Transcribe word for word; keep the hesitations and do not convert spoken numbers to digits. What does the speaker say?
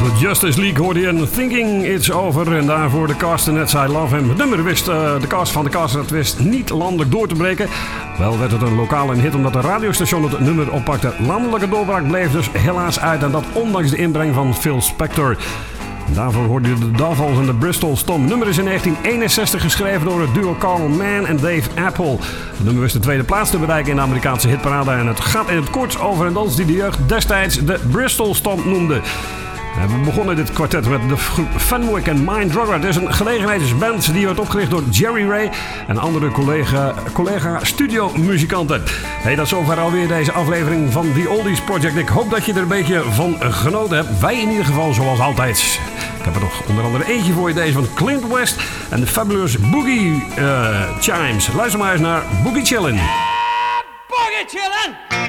De Justice League hoorde je in Thinking It's Over. En daarvoor de Castanets, I Love Him. Het nummer wist, uh, de cast van de Castanets wist niet landelijk door te breken. Wel werd het een lokale hit omdat de radiostation het nummer oppakte. Landelijke doorbraak bleef dus helaas uit. En dat ondanks de inbreng van Phil Spector. Daarvoor hoorde je de Davos en de Bristol Stomp. Het nummer is in negentien eenenzestig geschreven door het duo Carl Mann en Dave Apple. Het nummer wist de tweede plaats te bereiken in de Amerikaanse hitparade. En het gaat in het kort over een dans die de jeugd destijds de Bristol Stomp noemde. We begonnen dit kwartet met de groep Fenwick en Mind Drugger. Het is een gelegenheidsband die werd opgericht door Jerry Ray en andere collega, collega studiomuzikanten. Hey, dat is zover alweer deze aflevering van The Oldies Project. Ik hoop dat je er een beetje van genoten hebt. Wij in ieder geval, zoals altijd. Ik heb er nog onder andere eentje voor je, deze van Clint West en de Fabulous Boogie uh, Chimes. Luister maar eens naar Boogie Chillin'. Boogie Chillin'!